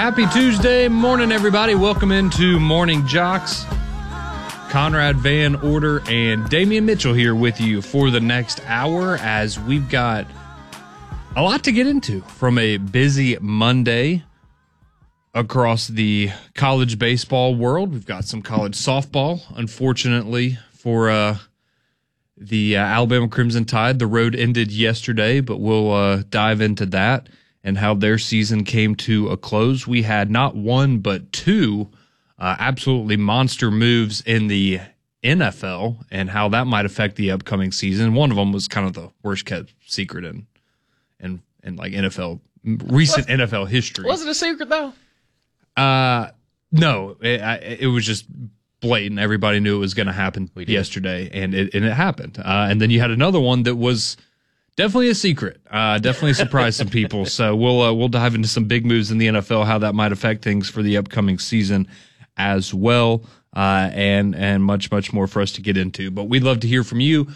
Happy Tuesday morning, everybody. Welcome into Morning Jocks. Conrad Van Order and Damian Mitchell here with you for the next hour as we've got a lot to get into from a busy Monday across the college baseball world. We've got some college softball, unfortunately, for the Alabama Crimson Tide. The road ended yesterday, but we'll dive into that and how their season came to a close. We had not one, but two absolutely monster moves in the NFL and how that might affect the upcoming season. One of them was kind of the worst kept secret in like recent NFL history. Was it a secret though? No, it was just blatant. Everybody knew it was going to happen yesterday, and it happened. And then you had another one that was definitely a secret. Definitely surprised some people. So we'll dive into some big moves in the NFL, how that might affect things for the upcoming season as well, and much more for us to get into. But we'd love to hear from you.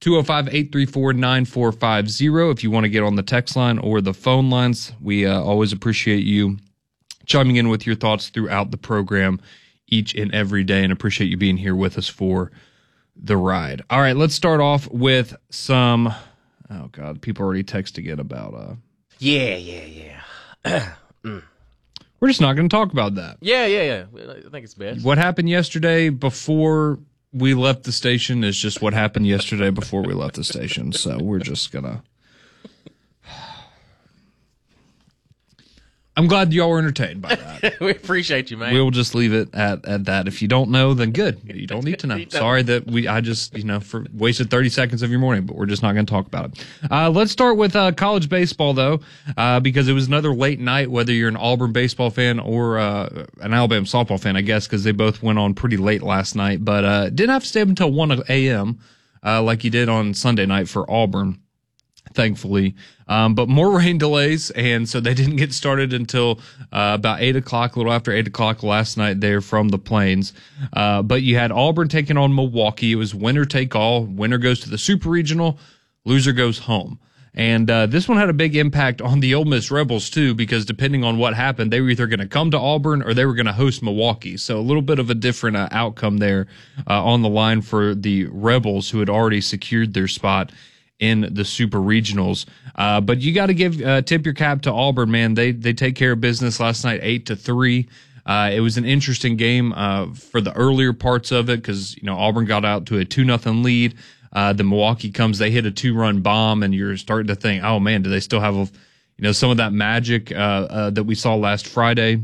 205-834-9450 if you want to get on the text line or the phone lines. We always appreciate you chiming in with your thoughts throughout the program each and every day, and appreciate you being here with us for the ride. All right, let's start off with some... Oh, God, people already text again about... Yeah. We're just not going to talk about that. Yeah. I think it's best. What happened yesterday before we left the station is just what happened yesterday before we left the station. So we're just going to... I'm glad y'all were entertained by that. We appreciate you, man. We'll just leave it at that. If you don't know, then good. You don't need to know. Sorry that I just, wasted 30 seconds of your morning, but we're just not going to talk about it. Let's start with college baseball, though, because it was another late night, whether you're an Auburn baseball fan or an Alabama softball fan, I guess, because they both went on pretty late last night, but didn't have to stay up until 1 a.m. Like you did on Sunday night for Auburn, thankfully. But more rain delays, and so they didn't get started until about 8 o'clock, a little after 8 o'clock last night there from the Plains. But you had Auburn taking on Milwaukee. It was winner take all. Winner goes to the Super Regional, loser goes home. And this one had a big impact on the Ole Miss Rebels, too, because depending on what happened, they were either going to come to Auburn or they were going to host Milwaukee. So a little bit of a different outcome there on the line for the Rebels, who had already secured their spot in the Super Regionals. But you got to give tip your cap to Auburn, man. They take care of business last night, 8-3. It was an interesting game for the earlier parts of it because, Auburn got out to a 2-0 lead. The Milwaukee comes, they hit a 2-run bomb, and you're starting to think, oh, man, do they still have some of that magic that we saw last Friday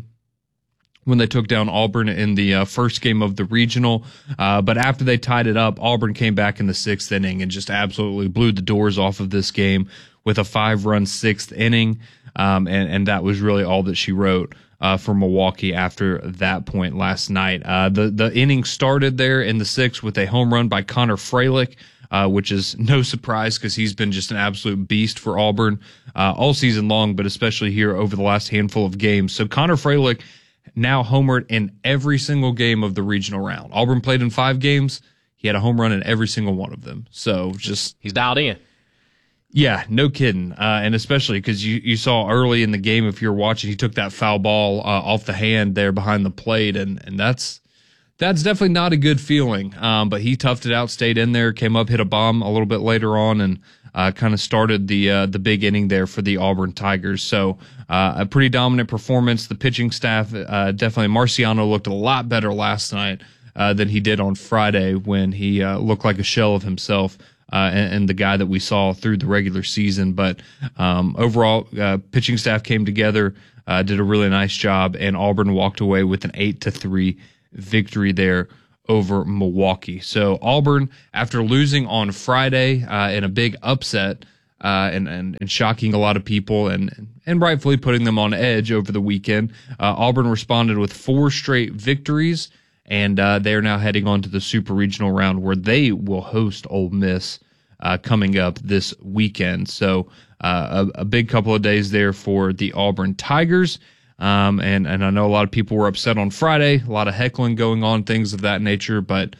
when they took down Auburn in the first game of the regional. But after they tied it up, Auburn came back in the sixth inning and just absolutely blew the doors off of this game with a 5-run sixth inning. And that was really all that she wrote for Milwaukee after that point last night. The inning started there in the sixth with a home run by Connor Fralick, which is no surprise because he's been just an absolute beast for Auburn all season long, but especially here over the last handful of games. So Connor Fralick now homered in every single game of the regional round. Auburn played in 5 games. He had a home run in every single one of them. So he's dialed in. Yeah, no kidding. And especially because you saw early in the game, if you're watching, he took that foul ball off the hand there behind the plate. And that's definitely not a good feeling. But he toughed it out, stayed in there, came up, hit a bomb a little bit later on, and kind of started the big inning there for the Auburn Tigers. So a pretty dominant performance. The pitching staff, definitely, Marciano looked a lot better last night than he did on Friday when he looked like a shell of himself and the guy that we saw through the regular season. But overall, pitching staff came together, did a really nice job, and Auburn walked away with an 8-3 victory there over Milwaukee. So Auburn, after losing on Friday in a big upset and shocking a lot of people and rightfully putting them on edge over the weekend, Auburn responded with 4 straight victories, and they are now heading on to the Super Regional round where they will host Ole Miss coming up this weekend. So a big couple of days there for the Auburn Tigers. And I know a lot of people were upset on Friday, a lot of heckling going on, things of that nature, but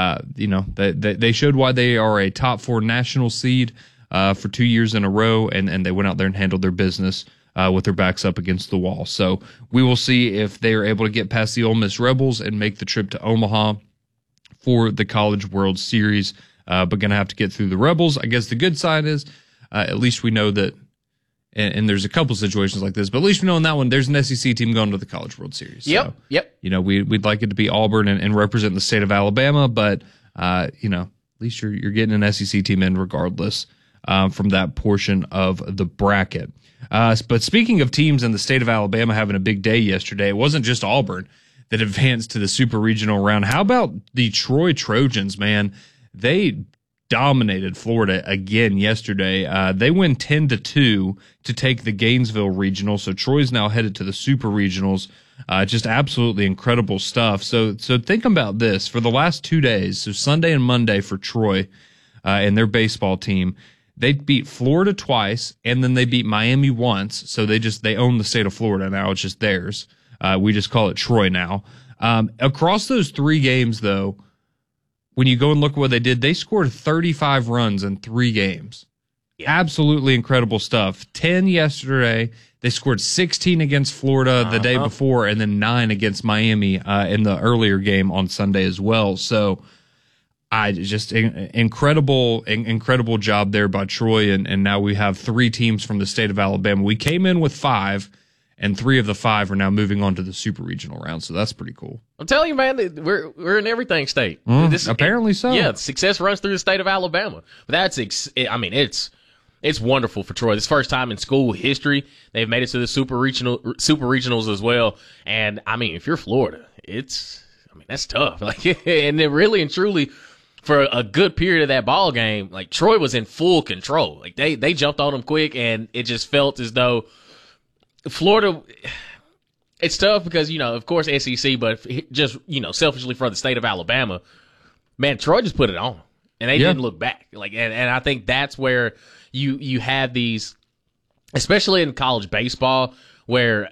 they showed why they are a top 4 national seed for 2 years in a row, and they went out there and handled their business with their backs up against the wall. So we will see if they are able to get past the Ole Miss Rebels and make the trip to Omaha for the College World Series, but going to have to get through the Rebels. I guess the good side is at least we know that, and there's a couple situations like this, but at least we know in that one there's an SEC team going to the College World Series. Yep. We'd like it to be Auburn and represent the state of Alabama, but at least you're getting an SEC team in regardless from that portion of the bracket. But speaking of teams in the state of Alabama having a big day yesterday, it wasn't just Auburn that advanced to the super regional round. How about the Troy Trojans, man? They dominated Florida again yesterday. They win 10-2 to take the Gainesville regional. So Troy's now headed to the super regionals. Just absolutely incredible stuff. So think about this. For the last 2 days, so Sunday and Monday for Troy and their baseball team, they beat Florida twice, and then they beat Miami once. So they own the state of Florida now. It's just theirs. We just call it Troy now. Across those 3 games, though, when you go and look at what they did, they scored 35 runs in 3 games. Absolutely incredible stuff. 10 yesterday. They scored 16 against Florida the day before, and then 9 against Miami in the earlier game on Sunday as well. So incredible job there by Troy, and now we have 3 teams from the state of Alabama. We came in with 5, and 3 of the 5 are now moving on to the super regional round, so that's pretty cool. I'm telling you, man, we're in everything state. Apparently so. Yeah, success runs through the state of Alabama. But it's wonderful for Troy. This first time in school history they've made it to the super regionals as well. And if you're Florida, that's tough. And then really and truly, for a good period of that ball game, Troy was in full control. They jumped on them quick, and it just felt as though Florida. It's tough because of course SEC, but just selfishly for the state of Alabama, man, Troy just put it on, and they didn't look back. And I think that's where you have these, especially in college baseball, where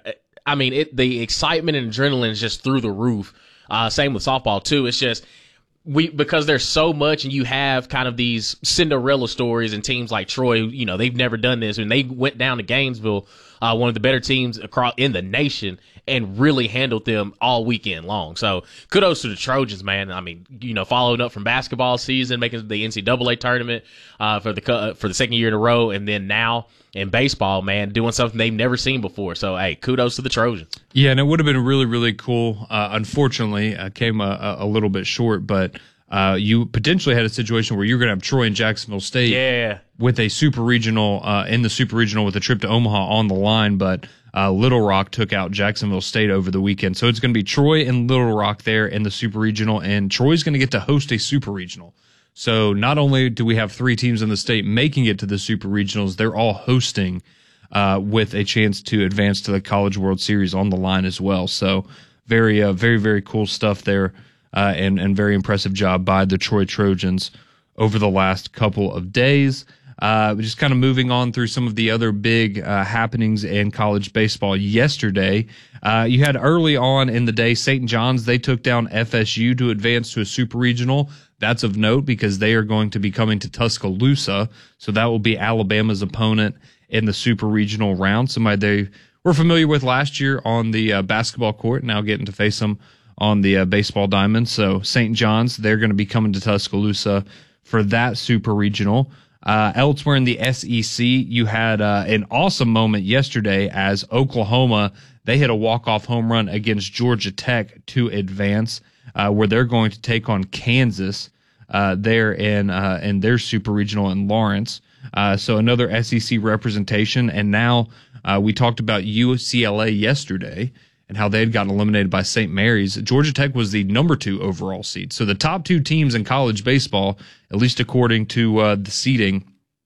the excitement and adrenaline is just through the roof. Same with softball too. It's just because there's so much, and you have kind of these Cinderella stories and teams like Troy. They've never done this, and they went down to Gainesville, one of the better teams in the nation, and really handled them all weekend long. So kudos to the Trojans, man. Following up from basketball season, making the NCAA tournament for the second year in a row, and then now in baseball, man, doing something they've never seen before. So, hey, kudos to the Trojans. Yeah, and it would have been really, really cool. Unfortunately, came a little bit short, but you potentially had a situation where you're going to have Troy and Jacksonville State with a super regional in the super regional with a trip to Omaha on the line, but Little Rock took out Jacksonville State over the weekend. So it's going to be Troy and Little Rock there in the super regional, and Troy's going to get to host a super regional. So not only do we have 3 teams in the state making it to the super regionals, they're all hosting with a chance to advance to the College World Series on the line as well. So very, very cool stuff there, and very impressive job by the Troy Trojans over the last couple of days. Just kind of moving on through some of the other big happenings in college baseball yesterday. You had early on in the day, St. John's, they took down FSU to advance to a super regional. That's of note because they are going to be coming to Tuscaloosa. So that will be Alabama's opponent in the super regional round. Somebody they were familiar with last year on the basketball court, now getting to face them on the baseball diamond. So St. John's, they're going to be coming to Tuscaloosa for that super regional. Elsewhere in the SEC, you had an awesome moment yesterday as Oklahoma, they hit a walk-off home run against Georgia Tech to advance, where they're going to take on Kansas there in their super regional in Lawrence. So another SEC representation. And now we talked about UCLA yesterday and how they had gotten eliminated by St. Mary's. Georgia Tech was the number 2 overall seed. So the top 2 teams in college baseball, at least according to the seeding,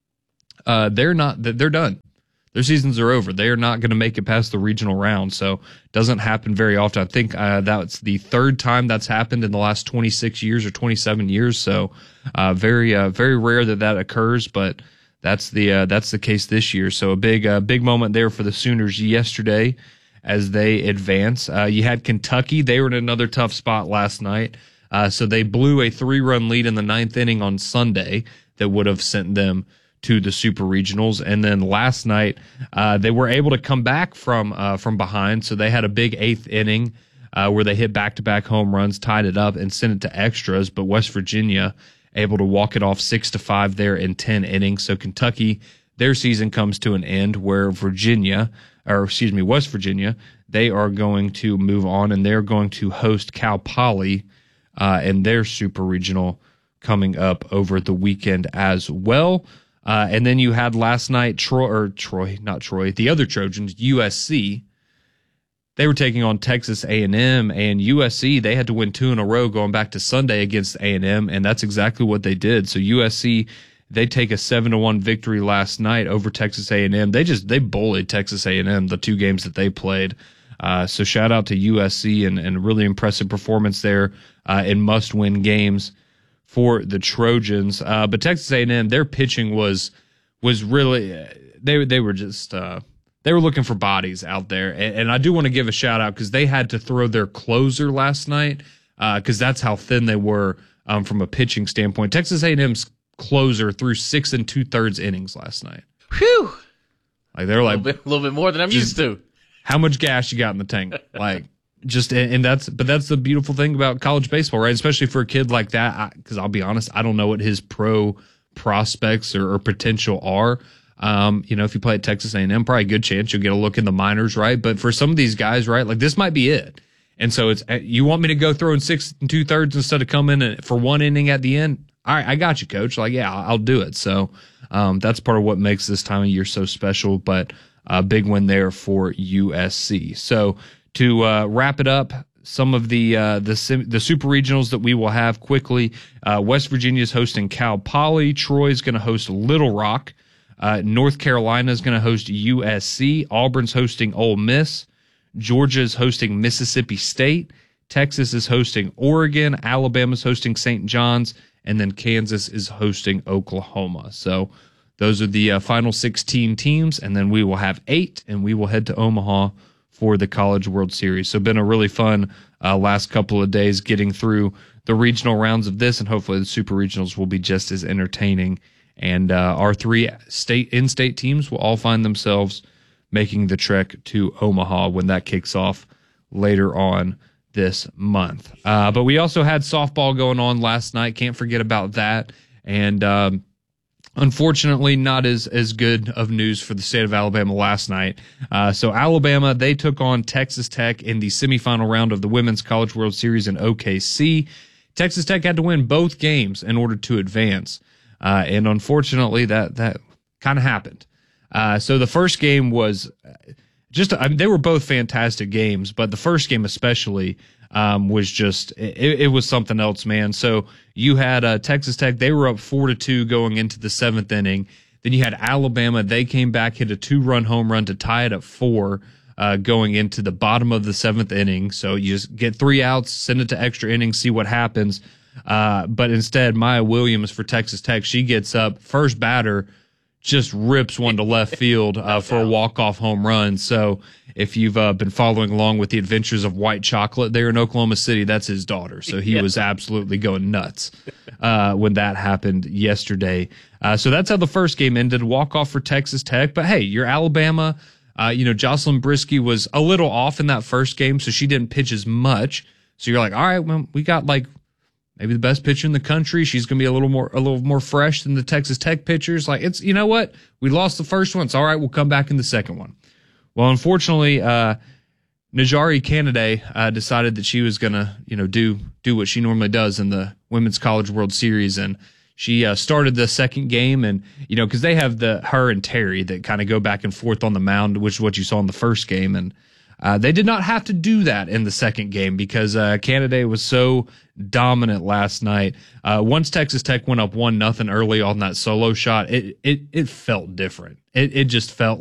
they're done. Their seasons are over. They are not going to make it past the regional round. So it doesn't happen very often. I think that's the 3rd time that's happened in the last 26 years or 27 years. So very rare that occurs, but that's the case this year. So a big moment there for the Sooners yesterday as they advance. You had Kentucky. They were in another tough spot last night. So they blew a 3-run lead in the 9th inning on Sunday that would have sent them to the Super Regionals. And then last night, they were able to come back from behind. So they had a big 8th inning where they hit back-to-back home runs, tied it up, and sent it to extras. But West Virginia able to walk it off 6-5 there in 10 innings. So Kentucky, their season comes to an end, where West Virginia, they are going to move on, and they're going to host Cal Poly in their Super Regional coming up over the weekend as well. And then you had last night the other Trojans, USC. They were taking on Texas A&M, and USC, they had to win 2 in a row going back to Sunday against A&M, and that's exactly what they did. So USC, they take a 7-1 victory last night over Texas A&M. They bullied Texas A&M the 2 games that they played. So shout out to USC and really impressive performance there in must-win games for the Trojans. But Texas A&M, their pitching was really they were just they were looking for bodies out there. And I do want to give a shout out because they had to throw their closer last night because that's how thin they were from a pitching standpoint. Texas A&M's closer threw 6 2/3 innings last night. Whew! Like they're like a little bit more than I'm used to. How much gas you got in the tank? Like. That's the beautiful thing about college baseball, right? Especially for a kid like that, because I'll be honest, I don't know what his pro prospects or potential are. If you play at Texas A&M, probably a good chance you'll get a look in the minors, right? But for some of these guys, right, like this might be it. And so you want me to go throwing 6 2/3 instead of coming for 1 inning at the end? All right, I got you, coach. Like, yeah, I'll do it. So that's part of what makes this time of year so special. But a big win there for USC. So. To wrap it up, some of the super regionals that we will have quickly. West Virginia is hosting Cal Poly. Troy is going to host Little Rock. North Carolina is going to host USC. Auburn's hosting Ole Miss. Georgia is hosting Mississippi State. Texas is hosting Oregon. Alabama is hosting St. John's. And then Kansas is hosting Oklahoma. So those are the final 16 teams. And then we will have 8, and we will head to Omaha for the College World Series. So been a really fun last couple of days getting through the regional rounds of this, and hopefully the super regionals will be just as entertaining. And our 3 in-state teams will all find themselves making the trek to Omaha when that kicks off later on this month. But we also had softball going on last night. Can't forget about that. And unfortunately, not as good of news for the state of Alabama last night. So Alabama, they took on Texas Tech in the semifinal round of the Women's College World Series in OKC. Texas Tech had to win both games in order to advance. And unfortunately, that kind of happened. So the first game was they were both fantastic games, but the first game especially was just it was something else, man. So you had Texas Tech; they were up 4-2 going into the 7th inning. Then you had Alabama; they came back, hit a 2-run home run to tie it at 4 going into the bottom of the 7th inning. So you just get 3 outs, send it to extra innings, see what happens. But instead, Maya Williams for Texas Tech, she gets up, first batter, just rips one to left field for a walk-off home run. So if you've been following along with the adventures of White Chocolate there in Oklahoma City, that's his daughter. So he was absolutely going nuts when that happened yesterday. So that's how the first game ended, walk-off for Texas Tech. But, hey, you're Alabama. Jocelyn Brisky was a little off in that first game, so she didn't pitch as much. So you're like, all right, well, we got maybe the best pitcher in the country. She's going to be a little more fresh than the Texas Tech pitchers. Like, it's, you know what? We lost the first one. It's all right. We'll come back in the second one. Well, unfortunately, Najari Canaday decided that she was going to, do what she normally does in the Women's College World Series. And she started the second game, and, because they have her and Terry that kind of go back and forth on the mound, which is what you saw in the first game. And they did not have to do that in the second game because Canaday was so dominant last night. Once Texas Tech went up 1-0 early on that solo shot, it felt different. It just felt